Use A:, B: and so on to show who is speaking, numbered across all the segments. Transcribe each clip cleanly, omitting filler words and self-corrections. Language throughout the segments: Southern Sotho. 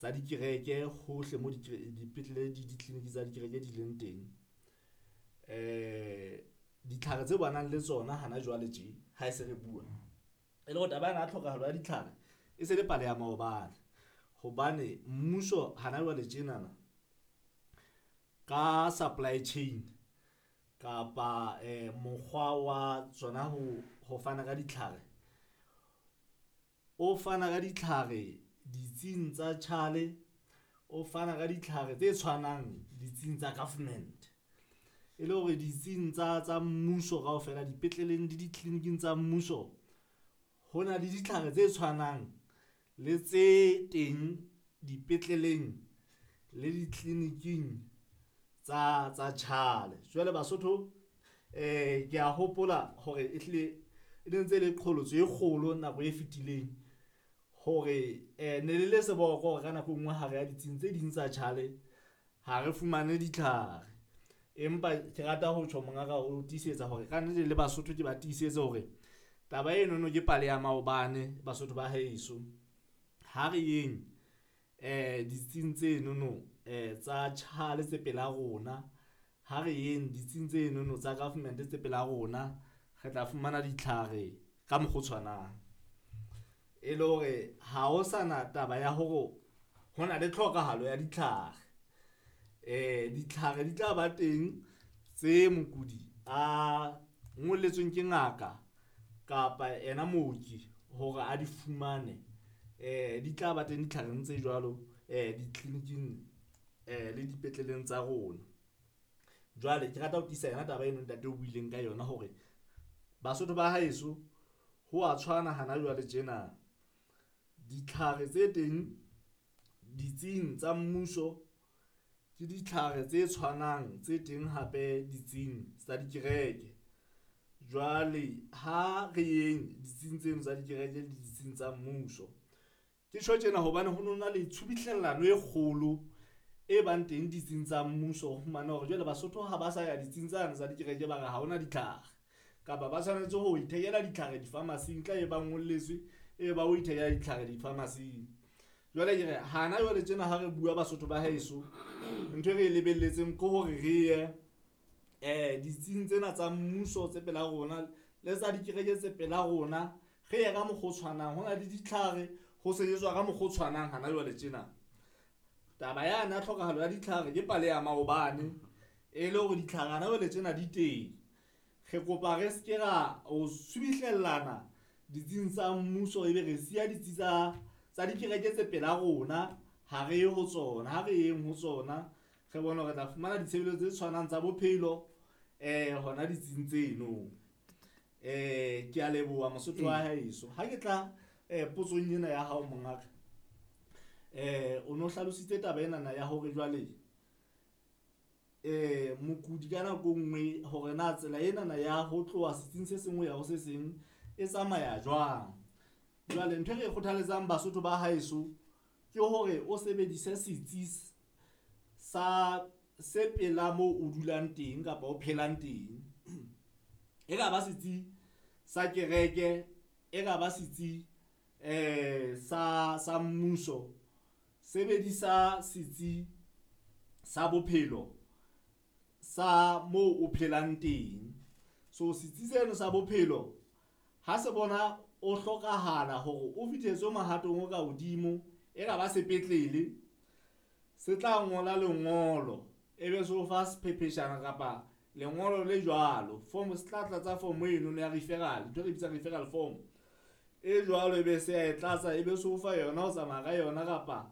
A: tsa dikereke hohle mo dipetlele ditleliniki tsa dikereke di leng teng. Ditlhare tse banang le tsona hana jwale tje ha e se re bua e le go taba yana tlhokahalo ya ditlhare e se le pale ya maobane, hobane mmuso hana jwale tjenana ka supply chain kapa mokgwa wa tsona ho fana ka ditlhare, o fana ka ditlhare ditsing tsa tjhale, o fana ka ditlhare tse tshwanang ditsing tsa government, e le hore ditsing tsa mmuso kaofela, dipetleleng le ditleliniking tsa mmuso, ho na le ditlhare tse tshwanang le tse teng dipetleleng le ditleliniking tsa tjhale. Jwale Basotho ke a hopola hore ehlile e ne ntse le qholotso e kgolo nako e fetileng hore ne le seboko hore ka nako nngwe hare ya ditsing tse ding tsa tjhale ha re fumane ditlhare. Empa ke rata ho tjho mongaka o tiisetsa hore ka nnete le Basotho ke ba tiisetse hore taba eno no ke pale ya maobane. Basotho ba heso, ha re yeng ditsing tseno no tsa tjhale tse pela rona, ha re yeng ditsing tseno no tsa government tse pela rona, re tla fumana ditlhare ka mokgotshwanang, e le hore ha o sana taba ya hore ho na le tlhokahalo ya ditlhare. Ditlhare di tla ba teng tse mokudi a ngolletsweng ke ngaka kapa ena mooki hore a di fumane. Di tla ba teng ditlhareng tse jwalo ditleliniking le dipetleleng tsa rona. Jwale ke rata ho tiisa yona taba eno ntate o buileng ka yona hore Basotho ba haeso ho a tshwana hana jwale tjena. Ditlhare tse teng ditsing tsa mmuso ke ditlhare tse tshwanang tse teng hape ditsing tsa dikereke. Jwale ha re yeng ditsing tseno tsa dikereke le ditsing tsa mmuso, ke tjho tjena hobane ho nona le tshubuhlellano e kgolo e bang teng ditsing tsa mmuso. Ho fumana hore jwale Basotho ha ba sa ya ditsing tsane tsa dikereke ba re ha hona ditlhare, kapa ba tshwanetse ho ithekela ditlhare di-pharmacy-ing tla e ba ngolletswe e ba o ithekela ditlhare di-pharmacy-ing. Jwale ke re hana jwale tjena ha re bua Basotho ba heso, ntho e re lebelletseng ke hore re ye ditsing tsena tsa mmuso tse pela rona le tsa dikereke tse pela rona, re ye ka mokgwa o tshwanang. Ho na le ditlhare ho sebetswa ka mokgwa o tshwanang hana jwale tjena. Taba yana ya tlhokahalo ya ditlhare ke pale ya maobane, e le hore ditlhare hana jwale tjena di teng. Re kopa re seke ra o subihlellana ditsing tsa mmuso ebe re siya ditsi tsa dikereke tse pela rona, ha re ye ho tsona. Ha re yeng ho tsona re bone hore re tla fumana ditshebeletso tse tshwanang tsa bophelo hona ditsing tseno. Ke a leboha Mosotho wa heso. Ha ke tla potsong ena ya hao mongaka, o no hlalositse taba enana ya hore jwale mokudi ka nako nngwe hore na tsela enana ya ho tloha setsing se seng ho ya ho se seng e tsamaya jwang. Jwale ntho e re kgothaletsang Basotho ba haeso ke hore o sebedise setsi sa se pela moo o dulang teng kapa o phelang teng. E ka ba setsi sa kereke, e ka ba setsi sa mmuso, sebedisa setsi sa bophelo sa moo o phelang teng. So setsi seno sa bophelo ha se bona o hlokahala hore o fihletswe mohatong o ka hodimo, e ka ba sepetlele, se tla ngola lengolo ebe se o fa sephepheshana kapa lengolo le jwalo, form se tla tlatsa form eno ya referral, ntho re bitsa referral form e jwalo, ebe se a e tlatsa ebe se o fa yona o tsamaya ka yona, kapa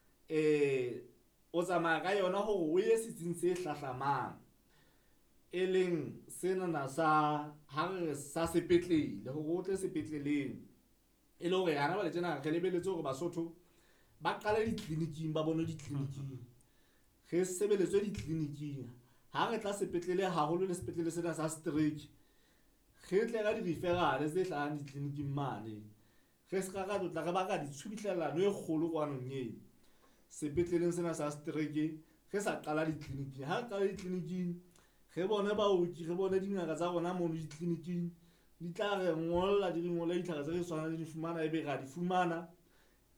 A: o tsamaya ka yona hore o ye setsing se hlahlamang, e leng senana sa sepetlele, hore o tle sepetleleng. E le hore hana jwale tjena re lebelletse hore Basotho ba qale ditleliniking, ba bone ditleliniking, re sebeletswe ditleliniking. Ha re tla sepetlele haholo le sepetlele sena sa Strike, re tle ka di-referral tse hlahang ditleliniking mane. Re ska ra tla re baka ditshubuhlellano e kgolo kwanong eno sepetleleng sena sa Strike, re sa qala ditleliniking. Ha re qala ditleliniking, re bone baoki, re bone dingaka tsa rona mono ditleliniking, di tla re ngolla, di re ngolle ditlhare tse re tshwanang di fumana, ebe ra di fumana,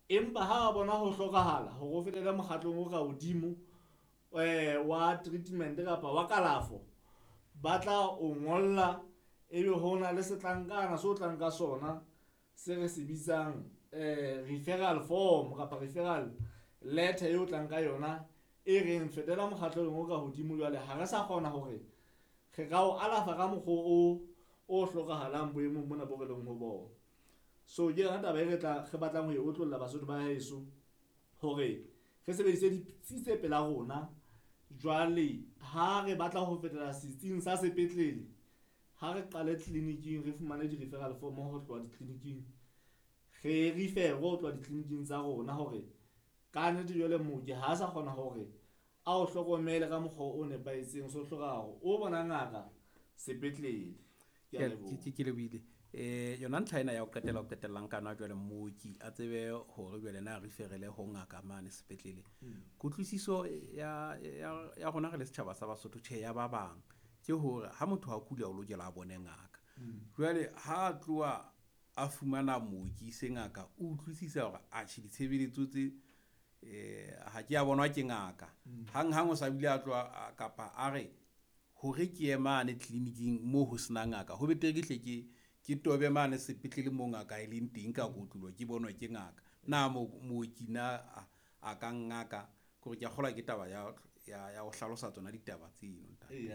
A: empa ha bona ho hlokahala hore o fetele mokgatlong o ka hodimo wa treatment kapa wa kalafo, ba tla o ngolla ebe ho na le setlankana se o tlang ka sona se re se bitsang referral form kapa referral letter eo tlang ka yona e reng fetela mokgatlong o ka hodimo. Jwale ha re sa kgona hore re ka o alafa ka mokgwa o hlokahalang boemong mona bo re leng ho bona. So ke yona taba e re batlang ho e otlolla Basotho ba heso hore re sebedise ditsi tse pela rona. Jwale ha re batla ho fetela setsing sa sepetlele, ha re qale tleliniking re fumane di-referral form ho tloha ditleliniking, re referwe ho tloha ditleliniking tsa rona hore ka nnete jwale mooki ha a sa kgona hore a o hlokomele ka mokgwa o nepahetseng, so hloka hore o bona ngaka sepetlele.
B: Ke lebohile. Yona ntlha ena ya ho qetellang kana jwale mooki a tsebe hore jwale na referele ho ngaka mane sepetlele. Kutlwisiso ya rona re le setjhaba sa Basotho tjhe ya ba bang ke hore ha motho a kula o lokela a bone ngaka. Jwale ha a tloha a fumana mooki se ngaka o utlwisisa hore a ditshebeletso tse ha ke a bonwa ke ngaka. Hang o sa bile a tloha kapa a re hore ke ye mane tleliniking moo ho sena ngaka, ho betere ke tobe mane sepetlele moo ngaka e leng teng ka kotulwa ke bonwa ke ngaka. Na mooki na a ka ngaka gore ke a kgola ke taba ya ho hlalosa tsona ditaba tseno.
A: Ke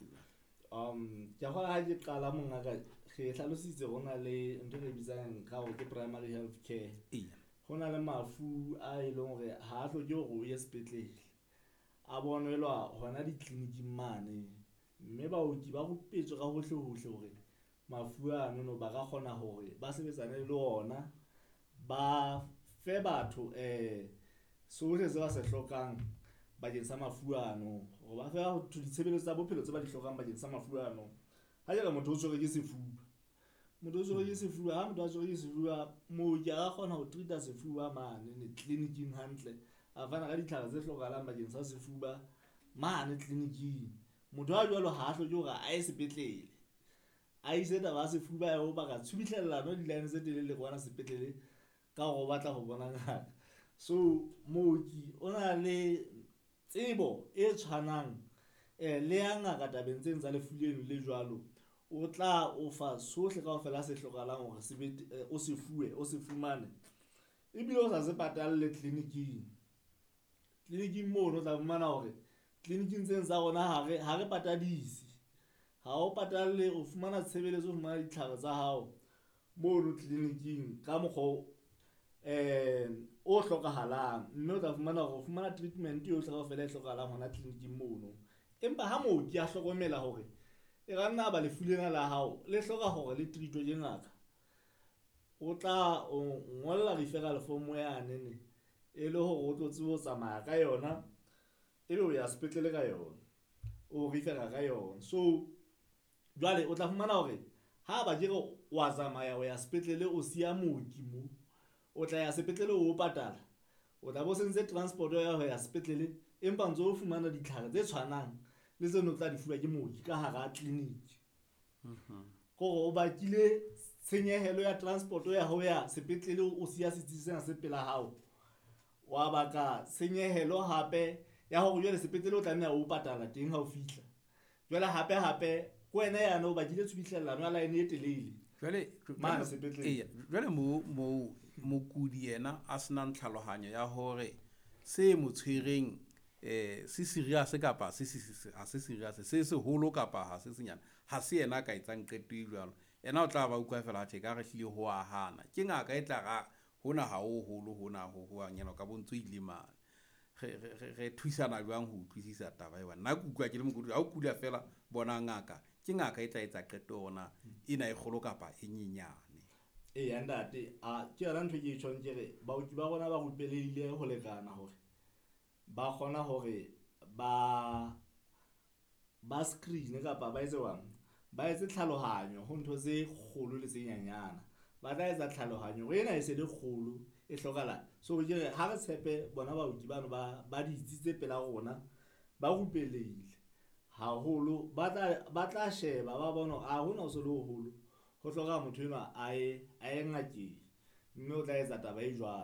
A: a kgola ha ke qala mongaka re hlalositse hona le ntho e bitsang ka hore ke primary health care. Ho na le mafu a e leng hore ha a hloke hore o ye sepetlele, a bonelwa hona ditleliniking mane, mme baoki ba rupetswe ka hohle hore mafu ano ba ka kgona hore ba sebetsane le ona, ba fe batho sohle se ba se hlokang bakeng sa mafu ano, hore ba fe batho ditshebeletso tsa bophelo tse ba di hlokang bakeng sa mafu ano. Ha jwale motho o tshwerwe ke sefuba, ha motho a tshwerwe ke sefuba, mooki a kgona ho treata sefuba mane tleliniking hantle, a fana ka ditlhare tse hlokahalang bakeng sa sefuba mane tleliniking. Motho a jwalo ha a hloke hore a ye sepetlele, a ise taba sefuba eo ba ka tshubihlellano di-line tse telele kwana sepetlele ka hore o batla ho bona ngaka. So mooki o na le tsebo e tshwanang le ya ngaka tabeng tseng tsa lefu leno le jwalo. O tla o fa sohle kaofela se hlokahalang hore o se fumane, ebile o sa se patalle tleliniking mono. O tla fumana hore tleliniking tseng tsa rona ha re patadise, ha o patalle, o fumana tshebeletso, o fumana ditlhare tsa hao mono tleliniking ka mokgwa o hlokahalang, mme o tla fumana hore o fumana treatment yohle kaofela e hlokahalang hona tleliniking mono. Empa ha mooki a hlokomela hore e ka nna ba lefu lena la hao le hloka hore le treatwe ke ngaka, o tla o ngolla referral form yane e le hore o tlo tsebe ho tsamaya ka yona, ebe o ya sepetlele ka yona, o refera ka yona. So jwale o tla fumana hore ha ba kere wa tsamaya o ya sepetlele o siya mooki mo, o tla ya sepetlele o patala, o tla bo sentse transport ya ho ya sepetlele, empa ntse o fumana ditlhare tse tshwanang le tseno tla di fuwa ke mooki ka hara tleliniki. Kore o bakile tshenyehelo ya transport ya ho ya sepetlele o siya setsi sena se pela hao, wa baka tshenyehelo hape ya hore jwale sepetlele o tlameha o patala teng ha o fihla. Jwale hape ko wena yana o bakile tshubihlellano ya line e telele mane sepetlele.
B: Jwale mo mokudi yena a sena ntlhalohanyo ya hore se mo tshwereng se serious kapa se serious, se seholo kapa ha se senyana, ha se yena ka etsang qeto e jwalo. Yena o tla ba utlwa fela athe ka re hlile ho a hana ke ngaka e tla ga hona ha o holo hona ho anyana ka bontso ile mane. Re thusana jwang ho utlwisisa taba e nna ke utlwa ke le mokudi. Ha o kula fela bona ngaka ke ngaka e tla etsa qeto ona ena e kgolo kapa e nyenyane.
A: Ntate ke yona ntho ke tjhong ke re baoki ba rona ba rupelehile ho lekana hore ba kgona hore ba screen kapa ba etse tlhalohanyo ho ntho tse kgolo le tse nyanyana. Ba tla etsa tlhalohanyo hore ena e se le kgolo e hlokahala. So ke re ha re tshepe bona baoki bano ba ditsi tse pela rona ba rupelehile haholo, ba tla sheba ba bona a hona o se le haholo, ho hloka motho enwa a ye ngakeng, mme o tla etsa taba e jwalo.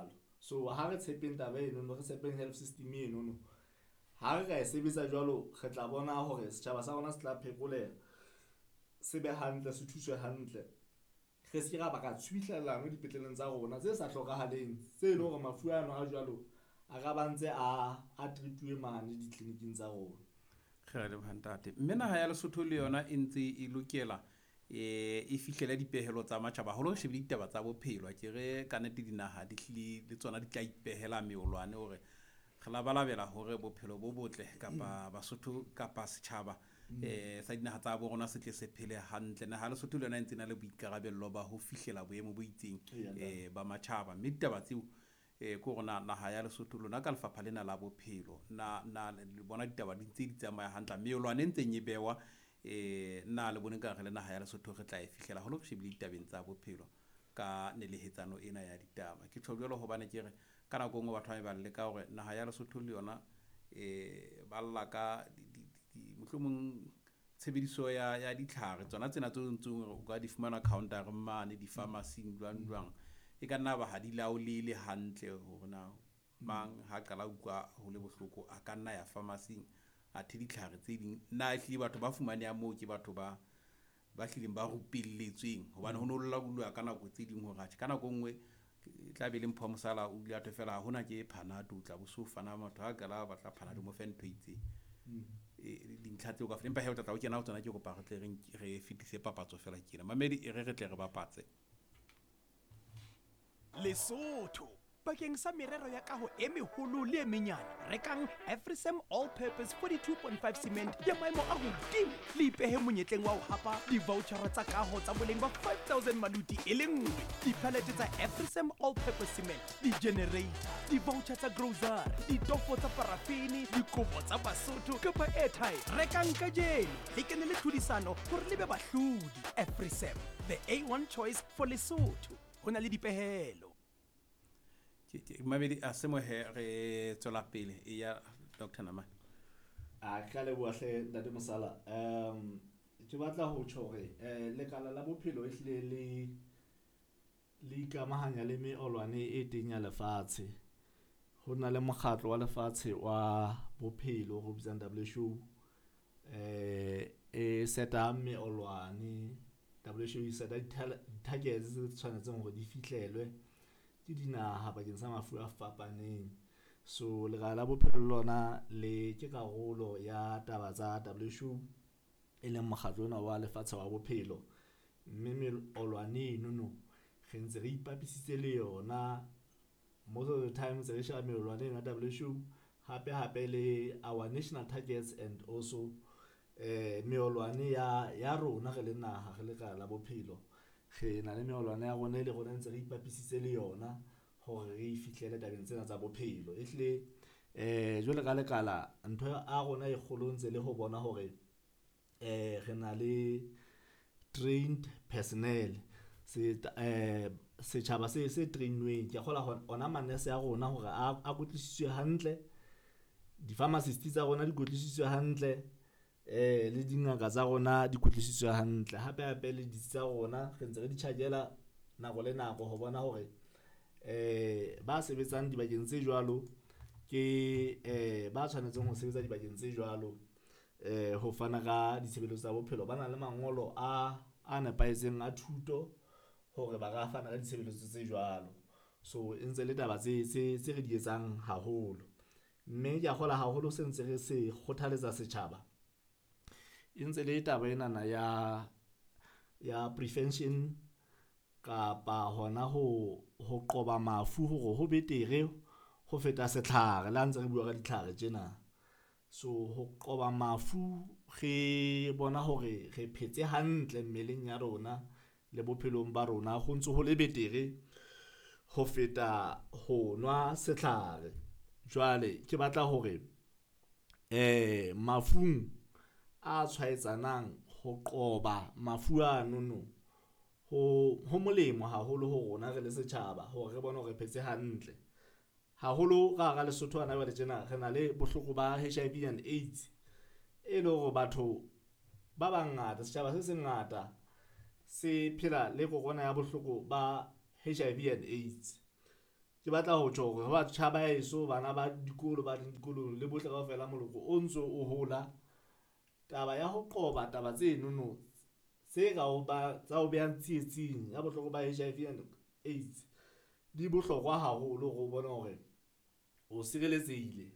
A: So ha re tshepeng taba eno re tshepeng health system eno ha re ka e sebetsa jwalo re tla bona hore setjhaba sa rona se tla phekoleha se be hantle se thuswe hantle re se ra ba ka tshuihlellang dipetleleng tsa rona tse sa hlokahaleng tse le hore mafu ano a jwalo a ka bantse a treatwe mane ditleliniking tsa rona.
B: Kgale bantate mme naha ya Lesotho le yona e ntse e lokela e fihlele dipehelo tsa matjhaba holo shebe ditaba tsa bophelo ke re ka nnete dinaha di hlile le tsona di tla ipehela meolwane hore re la balabela hore bophelo bo botle kapa Basotho kapa setjhaba sa dinaha tsa bo rona se tle se phele hantle naha Lesotho le yona e ntse na le boikarabello ba ho fihlela boemo bo itseng ba matjhaba mme ditaba tseo ko rona naha ya Lesotho lona ka lefapha lena la bophelo na le bona ditaba di ntse di tsamaya hantle meolwane ntse e bewa na le bone ka re le naha ya Lesotho re tla e fihlela ho lo shebile ditabeng tsa bophelo ka nelehetsano ena ya ditaba ke tshobelo hobane ke re ka nako ngwe batho ba le ka hore naha ya Lesotho le yona ba lla ka mohlomong tshebediso ya ditlhare tsona tsena tse ntseng o ka di fumana counter mane di pharmacy jwang e ka nna ba ha di laolele hantle hore na mang ha qala utlwa ho le bohloko a ka nna ya pharmacy a the ditlhare tse ding na hlile batho ba fumaneha moo ke batho ba hlileng ba rupelletsweng hobane ho no lla ka nako tse ding hore ka nako nngwe tla be le mpho mosala o dula to fela hona ke Panado tla bo so fana motho ha gala ba tla Panado mo fentho itse dintlha tseo ka empa he o tla o kena o tsona ke go pa re fitise papatso fela kena mamedi re tle re bapatse
C: Lesotho bakeng sa merero ya kaho e meholo le e menyane rekang Afrisam All Purpose 42.5 cement ya maemo a hodimo le ipehe monyetleng wa ho hapa di-vouchera tsa kaho tsa boleng ba 5,000 maluti e le nngwe diphalete tsa Afrisam All Purpose cement di-generator di-voucher tsa grocery ditofo tsa parafini dikopo tsa Basotho kapa airtime rekang ka jeno le kene le tlhodisano hore le be bahlodi Afrisam the A1 choice for Lesotho ho na le dipehelo
B: mabedi a se mo he re tswela pele ya Dr. Namane
A: a ka le bohle ntate Mosala ke batla ho tjhore lekala la bophelo e hlile le ikamahanya le meolwane e teng ya lefatshe ho na le mokgatlo wa lefatshe wa bophelo go bitsang WHO e seta meolwane WHO e seta targets tse tshwanetseng hore di fihlelwe ke dinaha bakeng sa mafu a fapaneng so lekala la bophelo lona le ke karolo ya taba tsa WHO e leng mokgatlo ona wa lefatshe wa bophelo mme meolwane no re ntse re ipapisitse le yona most of the time re sheba meolwane ya WHO hape le our national targets and also meolwane ya rona re le naha re le ka la bophelo re na le meolwane ya rona le rona ntse re ipapisitse le yona hore re fihlele tabeng tsena tsa bophelo ehle jwale ka lekala ntho a rona e kgolontse le ho bona hore re na le trained personnel setjhaba se trainweng ke kgola ona manese ya rona hore a kwetlisitswe hantle di-pharmacists tsa rona di kwetlisitswe hantle le dingaka tsa rona di kwetlisitswe hantle hape le ditsi tsa rona re ntse re di chargela nako le nako ho bona hore ba sebetsang dibakeng tse jwalo ke ba tshwanetseng ho sebetsa dibakeng tse jwalo ho fana ka ditshebeletso tsa bophelo ba na le mangolo a nepahetseng a thuto hore ba ka fana ka ditshebeletso tse jwalo so ntse le taba tse re di etsang haholo mme ke a kgola haholo se ntse re se kgothaletsa setjhaba ntse le taba ena ya prevention kapa hona ho qoba mafu hore ho betere ho feta setlhare la ntse re bua ka ditlhare tjena so ho qoba mafu re bona hore re phetse hantle mmeleng ya rona le bophelong ba rona go ntse ho le betere ho feta ho nwa setlhare jwale ke batla hore mafung a tshwaetsanang ho qoba mafu a nono ho molemo haholo ho rona re le setjhaba hore re bone hore phetse hantle haholo ga Lesotho ana ba tjena re na le bohloko ba HIV and AIDS e le hore batho ba bangata setjhaba se sengata se phela le kokwana ya bohloko ba HIV and AIDS ke batla ho tjho hore ho ba tjhaba heso bana ba dikolo ba leng dikolong le bohle kaofela moloko o ntso o hola taba ya ho qoba taba tse nono tse ka o ba tsa o beang tsietsing ya bohloko ba HIV and AIDS di bohlokwa haholo hore o bone hore o sireletsehile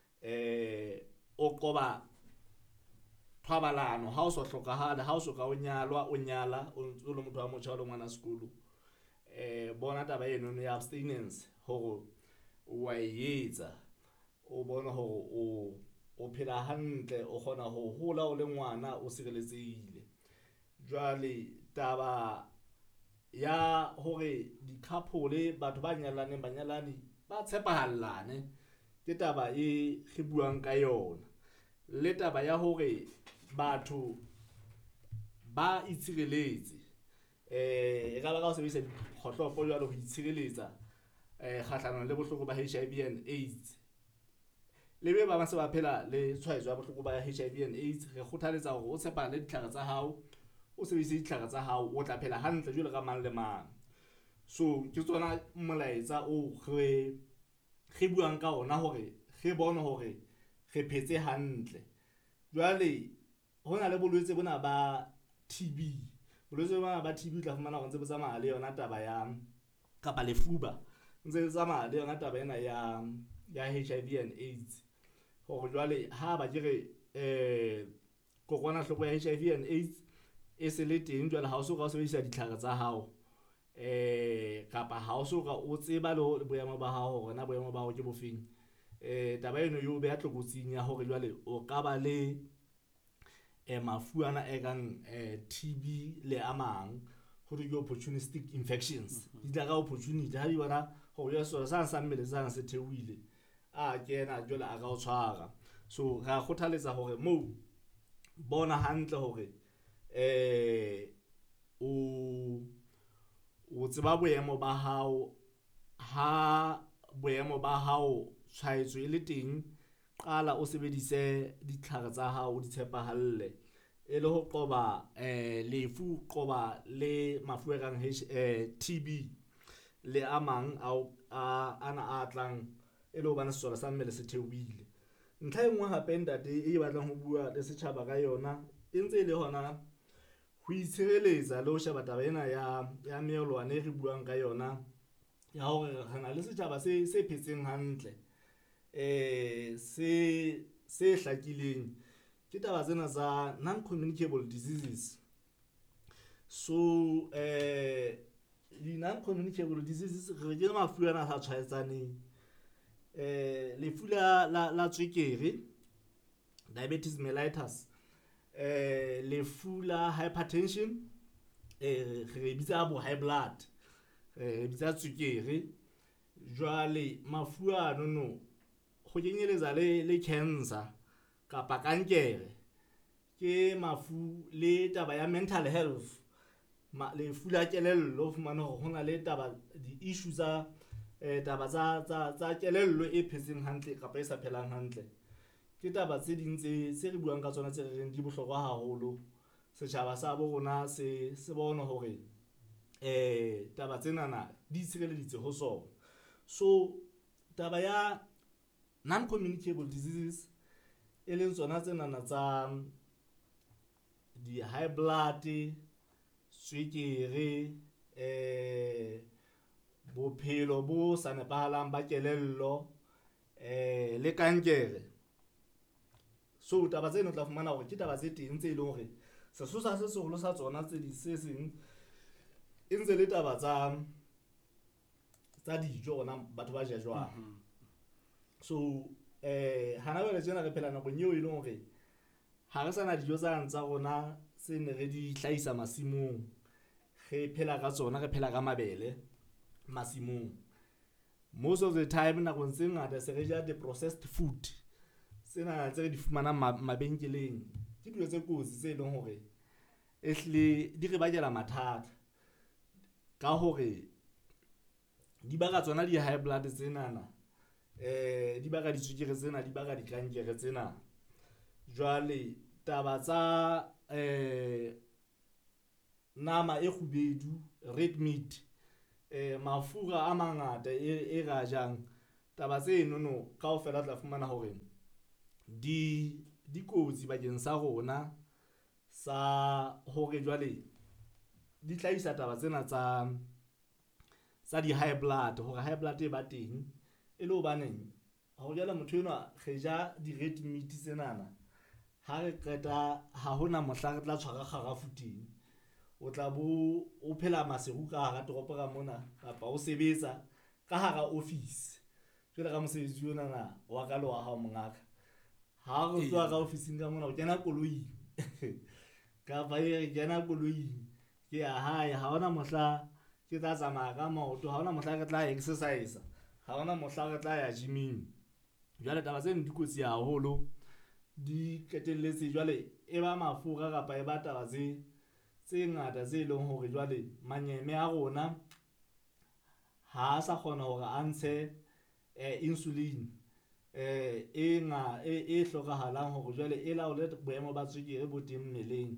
A: o qoba thobalano ha o so hlokahale ha o so ka o nyala o le motho wa motjha o le ngwana sekolo bona taba eno ya abstinence hore wa etsa o bona hore o phela hantle o kgona ho hola o le ngwana o sireletsehile. Jwale taba ya hore di-couple batho ba nyalaneng banyalani ba tshepahallane ke taba e re buang ka yona, le taba ya hore batho ba itshireletse e ka ba ka ho sebedisa dikgohlopo jwalo ho itshireletsa kgahlanong le bohloko ba HIV and AIDS. Le be ba se ba phela le tshwaetso ya bohloko ba HIV and AIDS, re kgothaletsa hore o tshepahale ditlhare tsa hao, o sebedise ditlhare tsa hao, o tla phela hantle jwalo ka mang le mang. So ke tsona molaetsa o re buang ka ona hore re bone hore re phetse hantle. Jwale hona le bolwetse bona ba TB, bolwetse bona ba TB tla fumana hore ntse bo tsamaya le yona taba ya kapa lefuba ntse tsamaya le yona taba ena ya HIV and AIDS. Hore jwale ha ba kere kokwanahloko ya HIV and AIDS e se le teng, jwale ha o so ka o sebedisa ditlhare tsa hao kapa ha o so ka o tseba le boemo ba hao hore na boemo ba hao ke bofeng, taba eno yo beha tlokotsing ya hore jwale o ka ba le mafu ana e kang TB le a mang ho re ke opportunistic infections. Di tla ka opportunity ha di bona hore ya so sa mmele sa se theohile a kena jwale a ka o tshwara. So ra kgothaletsa hore mo bona hantle hore o tseba boemo ba hao, ha boemo ba hao tshwaetso e le teng, qala o sebedise ditlhare tsa hao di tshepahalle e le ho qoba lefu, qoba le mafu a kang TB le a mang ana a tlang e le ho bana sesola sa mmele se theohile. Ntlha e nngwe hape ntate e batlang ho bua le setjhaba ka yona e ntse le hona ho itshireletsa le ho sheba taba ena ya meelwane e re buang ka yona ya hore re na le setjhaba se phetseng hantle se hlakileng ke taba tsena tsa non-communicable diseases. So di-non-communicable diseases re ke mafu ana sa tshwaetsaneng, lefu la tswekere, diabetes mellitus, lefu la hypertension, re bitsa bo high blood, re bitsa tswekere. Jwale mafu a no ho kenyeletsa le cancer kapa kankere, ke mafu le taba ya mental health, lefu la kelello. O fumana hore hona le taba di-issue tsa taba tsa kelello e phetseng hantle kapa e sa phelang hantle. Ke taba tse ding tse re buang ka tsona tse re reng di bohlokwa haholo. Setjhaba sa bo rona se bona hore taba tsenana di tshireleditse ho sona. So taba ya non-communicable diseases e leng tsona tsenana tsa di-high blood, tswekere, bophelo bo sa nepahalang ba kelello, le kankere. So taba tseno o tla fumana hore ke taba tse teng tse leng hore sesosa se seholo sa tsona tse di se seng e ntse le taba tsa dijo rona batho ba jwang. So hana jwale tjena re phela nakong eo e leng hore ha re sana dijo tsa rona se ne re di hlahisa masimong, re phela ka tsona, re phela ka mabele masimong. Most of the time nakong tse ngata se re ja the-processed food tsena tse re di fumanang mabenkeleng, ke dilo tse kotsi tse leng hore ehlile di re bakela mathata ka hore di baka tsona di-high blood tsenana, di baka ditswekere tsena, di baka dikankere tsena. Jwale taba tsa nama e kgubedu, red meat, mafura a mangata e ra jang taba tse nono kaofela tla fumana hore di kotsi bakeng sa rona sa hore jwale di tlhaisa taba tsena tsa di high blood, hore high blood e ba teng e le hobaneng ho jala motho enwa re ja di red meat tsenana ha re qeta ha hona mohla re tla tshwara kgarafu teng, o tla bo o phela maseru ka hara toropo ka mona kapa o sebetsa ka hara office jwale ka mosebetsi yona na wa ka le wa hao mongaka ha re tswa ka office ka mona o kena koloing kapa e kena koloing ke ya hae ha hona mohla ke tla tsamaya ka maoto, ha hona mohla ke tla exercise, ha hona mohla re tla ya gyming. Jwale taba tseno di kotsi haholo, di qetelletse jwale e ba mafura kapa e ba taba tse ngata tse leng hore jwale manyeme a rona ha a sa kgona hore a ntshe insulin e hlokahalang hore jwale e laole boemo ba tswekere bo teng mmeleng,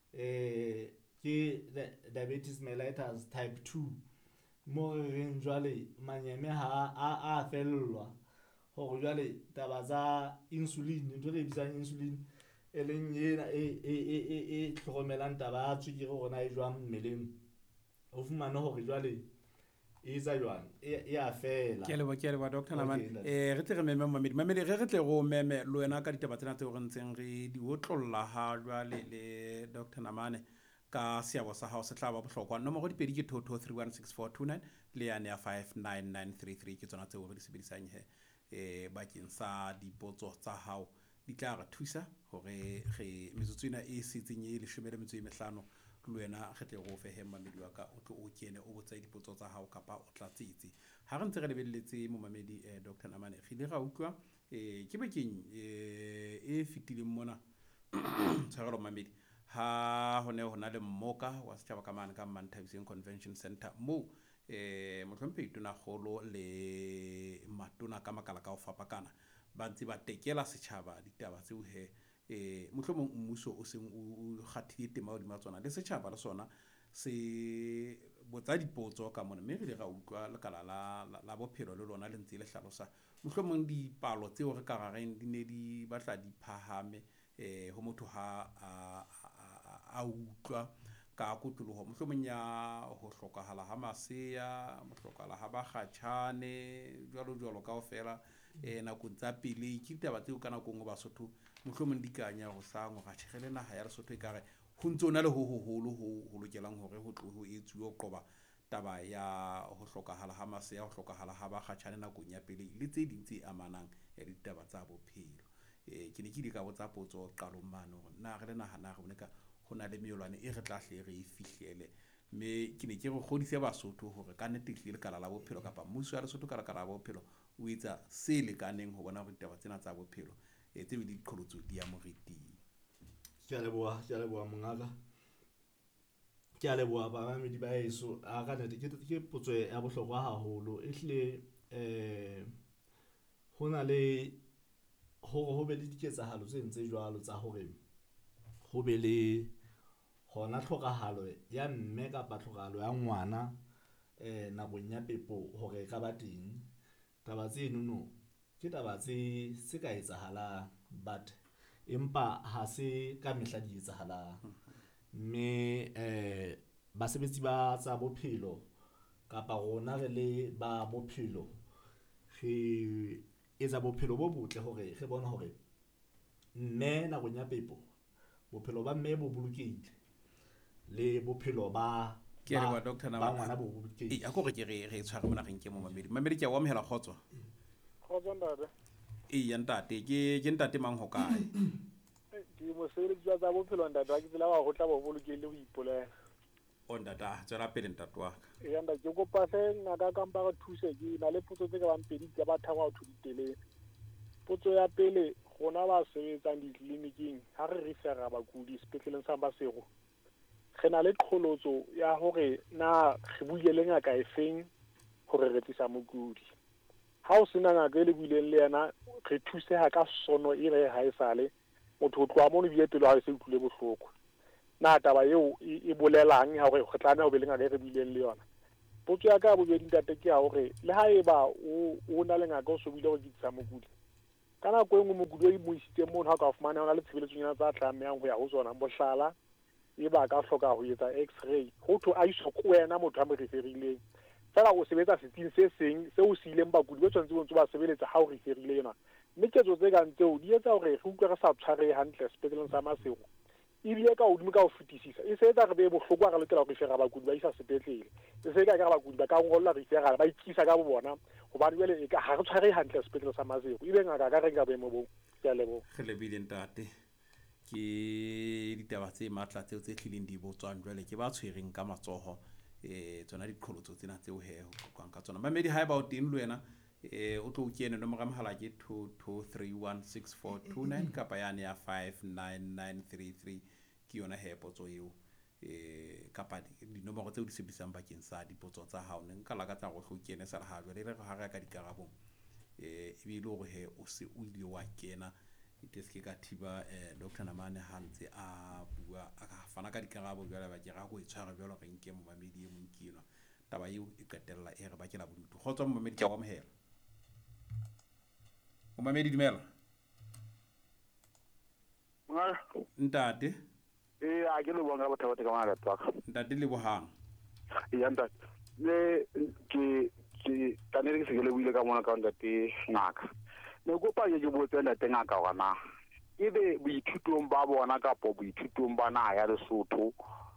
A: ke diabetes mellitus type 2 mo re reng jwale manyeme a fellwa hore jwale taba tsa insulin, ntho re bitsang insulin e leng ena e hlokomelang taba ya tswekere rona e jwang mmeleng, o fumane hore jwale e etsa jwang e a fela.
B: Ke a leboha Dr. Namane. Re tle re meme mamedi re tle go meme le wena ka ditaba tsena tseo re ntseng re di otlolla ha jwale le Dr. Namane ka seabo sa hao se tla ba bohlokwa. Nomoro di pedi ke 22316429 le yane ya 59933 ke tsona tseo re di sebedisang bakeng sa dipotso tsa hao. Di tla re thusa hore metsotso ena e setseng e 15 le wena re tle go fe mamedi wa ka o tlo o kene o botsa dipotso tsa hao kapa o tla tsetse ha re ntse re lebelletse mo mamedi Dr. Namane re ile ga utlwa ke bekeng e fitileng mona tshwarelo mamedi ha ho ne ho na le mmoka wa setjhaba ka mane ka Manthabiseng Convention Center mo motlhomphehi tona kgolo le matona ka makala ka ho fapakana ba ntse ba tekela setjhaba ditaba tseo mohlomong mmuso o seng o kgathile tema hodima tsona le setjhaba le sona se botsa dipotso ka mona, mme re le ga utlwa lekala la bophelo le lona le ntse le hlalosa mohlomong dipalo tseo re ka rareng di ne di batla di phahame ho motho ha a utlwa ka kotloloho mohlomong ya ho hlokahala ha masea, mo hlokahala ha bakgatjhane jwalo kaofela nakong tsa pele ke ditaba tseo ka nakong o Basotho mohlomong di kanya go sang ga tshegele naha ya Lesotho e kare ho ntse ona le ho hoholo ho lokelang hore ho tlo ho etsuwe o qoba taba ya ho hlokahala ha masea, ho hlokahala ha bakgatjhane nakong ya pele le tse ding tse amanang le ditaba tsa bophelo. Ke ne ke di ka botsa potso qalong mane hore na re le nahana re boneka ho na le meolwane e re tla hle re e fihlele, mme ke ne ke re godise Basotho hore ka nnete hle lekala la bophelo kapa mmuso ya Lesotho ka lekala la bophelo o etsa se lekaneng ho bona hore ditaba tsena tsa bophelo tse be di qholotso di ya moriting.
A: Ke a leboha mongaka, ke a leboha bamamedi ba heso a ka nnete ke potso ya bohlokwa haholo ehlile ho na le hore ho be le diketsahalo tse ntse jwalo tsa hore ho be le hona tlhokahalo ya mme kapa tlhokahalo ya ngwana nakong ya pepo hore ka ba teng. Taba tseno ke taba se ka etsahalang but empa ha se ka mehla di etsahalang, mme basebetsi ba tsa bophelo kapa rona re le ba bophelo re etsa bophelo bo botle hore re bone hore mme nakong ya pepo bophelo ba mme bo bolokehile le bophelo ba
B: ke re ba Dr.
A: ngwana bo bolokehile.
B: A ko re ke re tshware mona reng ke mo mamedi ke a wa mehela kgotso
D: ntate
B: ya ntate ke ntate mang ho kae
D: ke mosebetsi wa tsa bophelo ntate wa ke tsela wa go tla bo bolokehile go ipolela
B: o ndata tswela pele ntate wa ka
D: ya nda ke kopa se ngaka ka mpa go thuse ke na le potso tse ka bang pedi tsa batho ba go thutile. Potso ya pele gona ba sebetsang ditleliniking ha re refera bakudi sepetleleng sa Basego re na le qholotso ya hore na re buile ngaka e feng hore re tsisa mokudi. Ha o sena ngaka e le buileng le yena re thuseha ka sono e re ha esale motho o tloa mo no bietelo ha se utlwile bohloko na taba eo e bolelang ha hore go tlana o be le ngaka e re buileng le yona. potso ya ka bobedi ntate ke ya hore le ha eba o na le ngaka o sobile go kitsa mokudi ka nako e nngwe mokudi o imoisitse mono ha ka fumana ona le tshebeletsonyana tsa tlamehang ho ya ho tsona mohlala e ba ka hloka ho etsa x-ray ho thwe a iso ko wena motho a mo referileng fela o sebetsa setsing se seng se o siileng bakudi ba tshwanetse bontse ba sebeletsa ha o referile yona mme ketso tse kang tseo di etsa hore re utlwe re sa tshwarehe hantle sepetleleng sa Masego ebile ka hodimo ka ho fetisisa e se etsa re be bohloko re lokela ho refera bakudi ba isa sepetlele e se ka bakudi ba ka ngolla refera ba ikisa ka bo bona hobane jwale e ka ha re tshwarehe hantle sepetlele sa Masego ebe ngaka ka re ka boemo bo ke a leboha
B: re lebile ntate ke ditaba tse matla tseo tse tlileng di botswang jwale ke ba tshwereng ka matsoho tsona diqholotso tsena tseo he ho qoqang ka tsona mamedi ha eba o teng le wena o tlo kene nomoro ya mohala ke 22316429 kapa yane ya 59933 ke yona he potso eo kapa dinomoro tseo di sebedisang bakeng sa dipotso tsa hao ne nka lakatsa go hlo kene sa ha jwale re ha re ka dikarabong ebile o he o se o ile wa kena iteske ka thiba Dr. Namane hantse a bua a fana ka dikarabo jwale ba kera go itshwara jwalo re nke momamedi e monkino taba eo e qetella e re bakela bodutu kgotsa momamedi ke go mohela momamedi dumela ntate
E: a ke le bona batho ka mara tsaka
B: ntate le bohang
E: ya ntate le ke tanele ke se le buile ka mona ka ntate ngaka ne go pa ye bo tsena tenga ka wana ebe boithutong ba bona ka po boithutong ba na ya Lesotho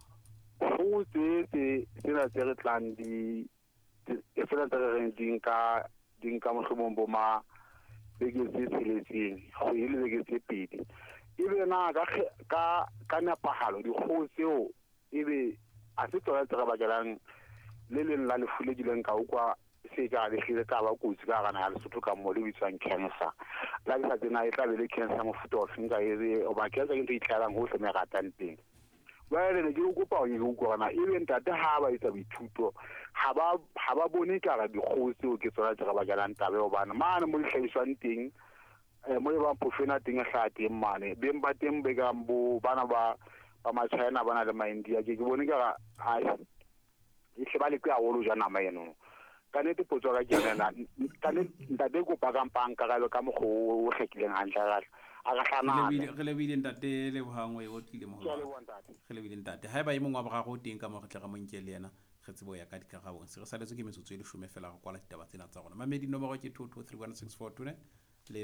E: go tse sena tse re tlang di e fela tse re dinka mohlomong bo ma bege tse tseletseng go ile bege tse pedi ebe na ka nepahalo di go tseo ebe a se tsona tse re bakelang le leng la le fulegileng ka ukwa se ka le hlile ka ba kutsi ka gana ya Lesotho ka mo le bitswang cancer la ke sa tsena e tla be le cancer mo futo of nka ere o ba ke tsa ke itlalang ho se me ratang teng ba le ke go pa o go gona ebe ntate ha ba itsa boithuto ha ba bone ka ga di kgotsi o ke tsona tse ga ba galang tabe o bana mane mo hlaiswang teng mo le ba profena teng hla teng mane beng ba teng be ga mbo bana ba ma China bana le ma India ke bone ka ha e se ba le ka holo jana maeno kanete potso ga jana ntate go pa kampang ka ga ka mo go hlekileng hantle a ga hlana
B: re lebile ntate le bohangwe o tlile mo re lebile ntate ha eba e mongwa ba go teng ka mo re tla ga monke le yena re tsebo ya ka dikarabong se re saletse ke metsotso e 10 fela go kwala ditaba tsena tsa rona mamedi nomoro ke 22316429 le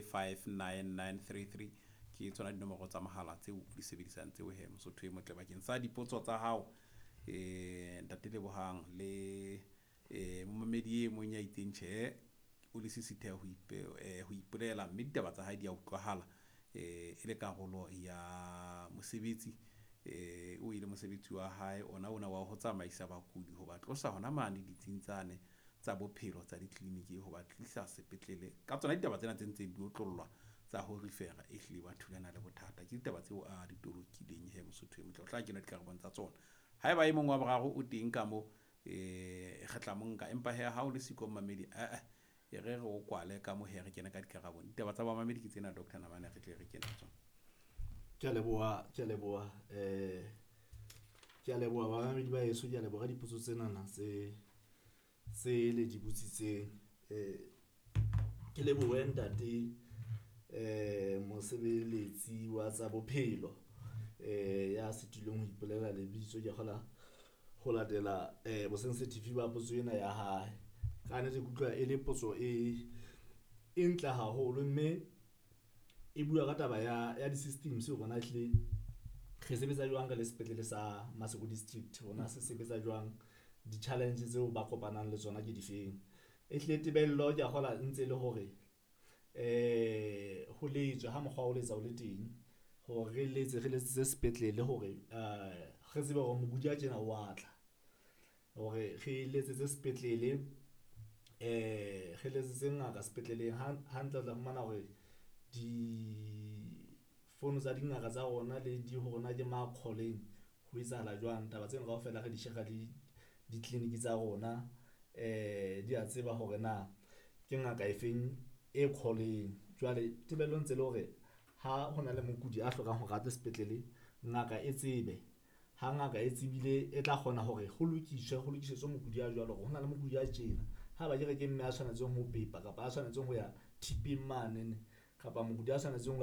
B: 59933 ke tsona dinomoro tsa mahala tseo di sebedisang tseo he mosotho e motle bakeng sa dipotso tsa hao ntate le bohang le momamedi e monya itsentse o le sisithe ho ipolela mme ditaba tsa hae di a utlwahala e le karolo ya mosebetsi o ile mosebetsi wa hae ona wa ho tsamaisa bakudi ho ba tlosa hona mane ditsintsane tsa bophelo tsa ditliniki ho ba tlisa sepetlele ka tsona ditaba tsena tse ntseng di otlollwa tsa ho rifera e hle ba thulana le bothata ke ditaba tseo a di tolokileng he mosotho e motle o tla kena dikarabong tsa tsona ha eba e mong wa boraro o teng ka mo kgetla monka empa he ha o le siko mamedi e re o kwale ka mo he re kena ka dikarabong ditaba tsa ba mamedi ke tsena Dr. Namane re tle re kena tsona
A: ke a leboha ba mamedi ba yeso ke a leboha dipotso tsena na se le di botsitseng ke leboha ntate mosebeletsi wa tsa bophelo ya setilong ho ipolela lebitso ke go latela bosensitive ba potso ena ya hae ka ne ke utlwa e le potso e ntle haholo mme e bua ka taba ya di systems rona hle re sebetsa jwang ka le sepetlele sa Masego district rona se sebetsa jwang di challenges tseo ba kopanang le tsona ke difeng e hle tebello ke a gola ntse le hore ho letswe ha mokgwa o letsa o le teng hore re letse sepetlele hore re tsebe hore mogudi a tjena o atla hore re letse sepetlele re letse ngaka sepetleleng hantle tla fumana hore di phone tsa dingaka tsa rona le di hona ke ma calling ho etsahala jwang taba tseno kaofela re di shega di clinic tsa rona di a tseba hore na ke ngaka e feng e calling jwale tebello ntse le hore ha hona le mokudi a hlokang ho rata sepetlele ngaka e tsebe ha ngaka e tsebile e tla kgona hore go lokisetswe mokudi a jwalo gore ho na le mokudi a tjena ha ba ke mme a tshwanetseng ho pepa kapa a tshwanetseng ho ya tipeng mane kapa mokudi a tshwanetseng